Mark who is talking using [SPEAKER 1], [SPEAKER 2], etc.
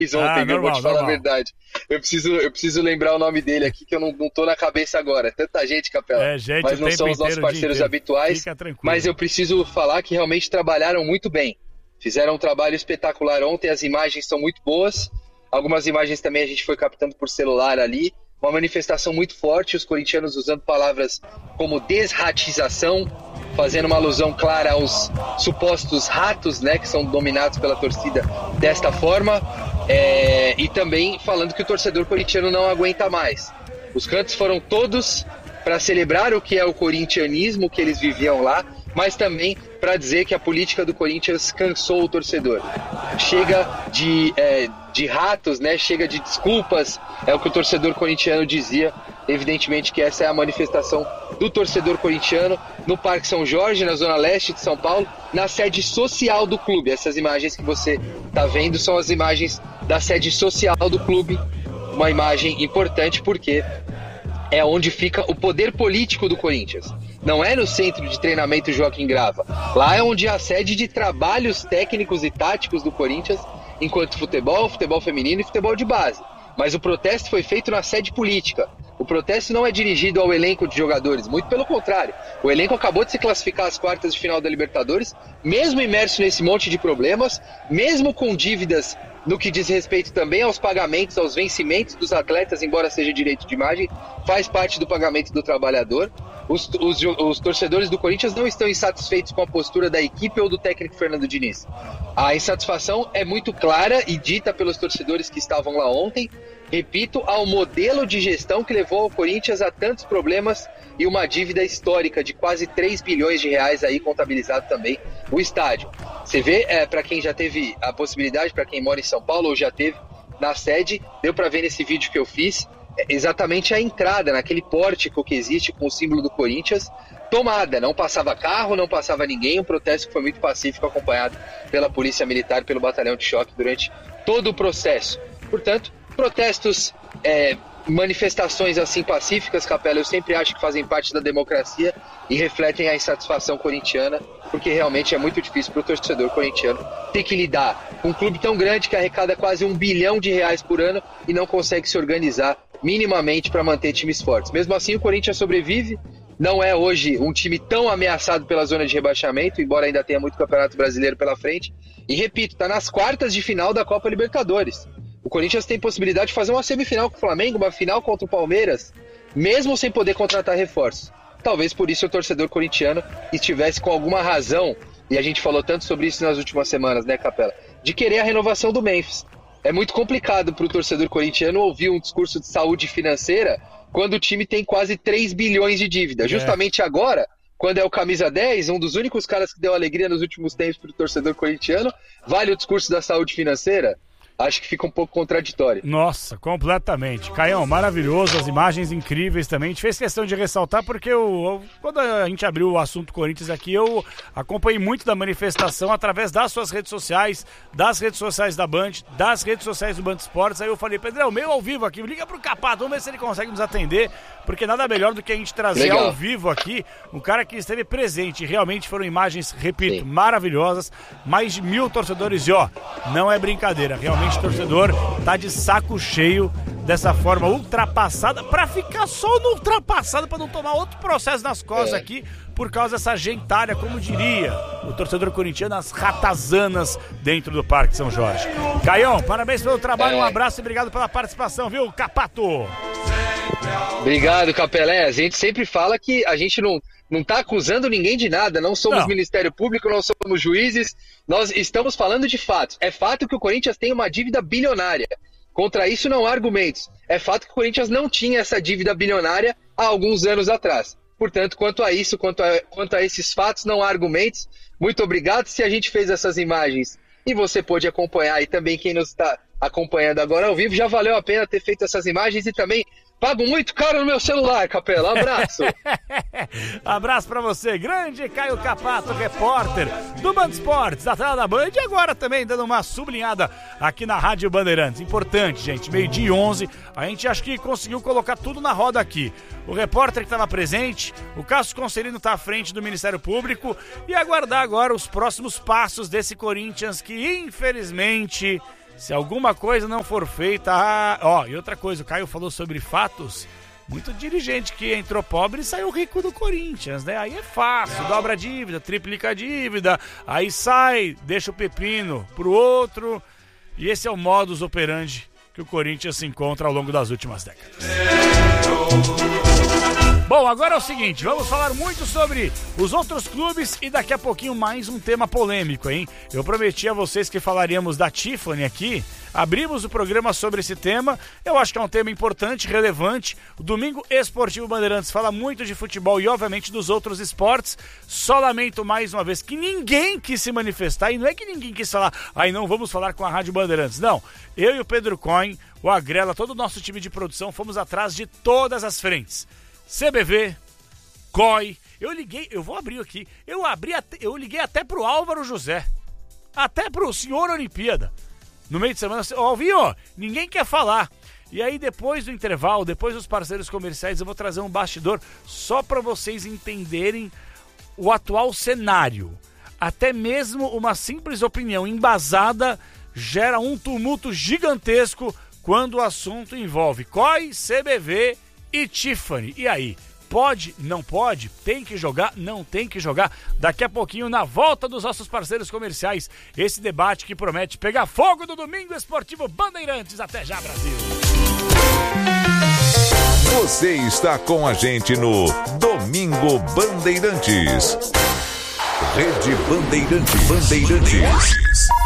[SPEAKER 1] ontem, eu vou te falar
[SPEAKER 2] normal.
[SPEAKER 1] a verdade. Eu preciso lembrar o nome dele aqui, que eu não tô na cabeça agora. Tanta gente, Capela.
[SPEAKER 2] Gente,
[SPEAKER 1] mas não
[SPEAKER 2] o tempo
[SPEAKER 1] são os nossos
[SPEAKER 2] inteiro, o dia
[SPEAKER 1] parceiros
[SPEAKER 2] inteiro.
[SPEAKER 1] habituais.
[SPEAKER 2] Fica tranquilo.
[SPEAKER 1] Mas eu preciso falar que realmente trabalharam muito bem. Fizeram um trabalho espetacular ontem, as imagens são muito boas. Algumas imagens também a gente foi captando por celular ali. Uma manifestação muito forte, os corintianos usando palavras como desratização, fazendo uma alusão clara aos supostos ratos, né, que são dominados pela torcida desta forma, e também falando que o torcedor corintiano não aguenta mais. Os cantos foram todos para celebrar o que é o corintianismo que eles viviam lá, mas também para dizer que a política do Corinthians cansou o torcedor. Chega de ratos, né? Chega de desculpas, é o que o torcedor corintiano dizia. Evidentemente que essa é a manifestação do torcedor corintiano no Parque São Jorge, na zona leste de São Paulo, na sede social do clube. Essas imagens que você está vendo são as imagens da sede social do clube, uma imagem importante porque é onde fica o poder político do Corinthians. Não é no centro de treinamento Joaquim Grava. Lá é onde é a sede de trabalhos técnicos e táticos do Corinthians, enquanto futebol feminino e futebol de base. Mas o protesto foi feito na sede política. O protesto não é dirigido ao elenco de jogadores, muito pelo contrário. O elenco acabou de se classificar às quartas de final da Libertadores, mesmo imerso nesse monte de problemas, mesmo com dívidas no que diz respeito também aos pagamentos, aos vencimentos dos atletas, embora seja direito de imagem, faz parte do pagamento do trabalhador. Os torcedores do Corinthians não estão insatisfeitos com a postura da equipe ou do técnico Fernando Diniz. A insatisfação é muito clara e dita pelos torcedores que estavam lá ontem, repito, ao modelo de gestão que levou ao Corinthians a tantos problemas e uma dívida histórica de quase 3 bilhões de reais aí contabilizado também o estádio. Você vê, para quem já teve a possibilidade, para quem mora em São Paulo ou já teve na sede, deu para ver nesse vídeo que eu fiz, exatamente a entrada, naquele pórtico que existe com o símbolo do Corinthians, tomada, não passava carro, não passava ninguém, um protesto que foi muito pacífico, acompanhado pela Polícia Militar, pelo Batalhão de Choque durante todo o processo. Portanto, protestos, manifestações assim pacíficas, Capela, eu sempre acho que fazem parte da democracia e refletem a insatisfação corintiana, porque realmente é muito difícil para o torcedor corintiano ter que lidar com um clube tão grande que arrecada quase R$1 bilhão por ano e não consegue se organizar minimamente para manter times fortes. Mesmo assim, o Corinthians sobrevive, não é hoje um time tão ameaçado pela zona de rebaixamento, embora ainda tenha muito Campeonato Brasileiro pela frente, e repito, está nas quartas de final da Copa Libertadores. O Corinthians tem possibilidade de fazer uma semifinal com o Flamengo, uma final contra o Palmeiras, mesmo sem poder contratar reforços. Talvez por isso o torcedor corintiano estivesse com alguma razão, e a gente falou tanto sobre isso nas últimas semanas, né, Capela, de querer a renovação do Memphis. É muito complicado para o torcedor corintiano ouvir um discurso de saúde financeira quando o time tem quase 3 bilhões de dívida. Justamente agora, quando é o camisa 10, um dos únicos caras que deu alegria nos últimos tempos para o torcedor corintiano, vale o discurso da saúde financeira? Acho que fica um pouco contraditório.
[SPEAKER 2] Nossa, completamente. Caião, maravilhoso, as imagens incríveis também. A gente fez questão de ressaltar porque quando a gente abriu o assunto Corinthians aqui, eu acompanhei muito da manifestação através das suas redes sociais, das redes sociais da Band, das redes sociais do Band Esportes. Aí eu falei, Pedrão, meu ao vivo aqui, liga pro Capato, vamos ver se ele consegue nos atender, porque nada melhor do que a gente trazer ao vivo aqui um cara que esteve presente. Realmente foram imagens, repito, maravilhosas. Mais de 1.000 torcedores e não é brincadeira, realmente o torcedor tá de saco cheio dessa forma ultrapassada, pra ficar só no ultrapassado, pra não tomar outro processo nas costas aqui, por causa dessa gentalha, como diria o torcedor corintiano, as ratazanas dentro do Parque São Jorge. Caião, parabéns pelo trabalho, um abraço e obrigado pela participação, viu, Capato?
[SPEAKER 1] Obrigado, Capelé. A gente sempre fala que a gente não tá acusando ninguém de nada, não somos Ministério Público, não somos juízes, nós estamos falando de fatos. É fato que o Corinthians tem uma dívida bilionária, contra isso não há argumentos. É fato que o Corinthians não tinha essa dívida bilionária há alguns anos atrás. Portanto, quanto a isso, quanto a esses fatos, não há argumentos. Muito obrigado. Se a gente fez essas imagens e você pôde acompanhar, e também quem nos está acompanhando agora ao vivo, já valeu a pena ter feito essas imagens e também pago muito caro no meu celular, Capela. Abraço.
[SPEAKER 2] Abraço pra você, grande Caio Capato, repórter do Band Esportes, da tela da Band, e agora também dando uma sublinhada aqui na Rádio Bandeirantes. Importante, gente, 12:11, a gente acho que conseguiu colocar tudo na roda aqui. O repórter que estava presente, o Cássio Conselino está à frente do Ministério Público, e aguardar agora os próximos passos desse Corinthians que, infelizmente, Se alguma coisa não for feita... E outra coisa, o Caio falou sobre fatos. Muito dirigente que entrou pobre e saiu rico do Corinthians, né? Aí é fácil, dobra a dívida, triplica a dívida, aí sai, deixa o pepino pro outro. E esse é o modus operandi que o Corinthians se encontra ao longo das últimas décadas. Bom, agora é o seguinte, vamos falar muito sobre os outros clubes e daqui a pouquinho mais um tema polêmico, hein? Eu prometi a vocês que falaríamos da Tiffany aqui, abrimos o programa sobre esse tema, eu acho que é um tema importante, relevante. O Domingo Esportivo Bandeirantes fala muito de futebol e obviamente dos outros esportes, só lamento mais uma vez que ninguém quis se manifestar, e não é que ninguém quis falar, não vamos falar com a Rádio Bandeirantes, não. Eu e o Pedro Coin, o Agrela, todo o nosso time de produção, fomos atrás de todas as frentes. CBV, COI, eu vou abrir aqui, eu liguei até pro Álvaro José, até pro senhor Olimpíada, no meio de semana, Alvinho, ninguém quer falar. E aí depois do intervalo, depois dos parceiros comerciais, eu vou trazer um bastidor só para vocês entenderem o atual cenário. Até mesmo uma simples opinião embasada gera um tumulto gigantesco quando o assunto envolve COI, CBV e Tiffany. E aí? Pode? Não pode? Tem que jogar? Não tem que jogar? Daqui a pouquinho, na volta dos nossos parceiros comerciais, esse debate que promete pegar fogo no Domingo Esportivo Bandeirantes. Até já, Brasil!
[SPEAKER 3] Você está com a gente no Domingo Bandeirantes. Rede Bandeirantes.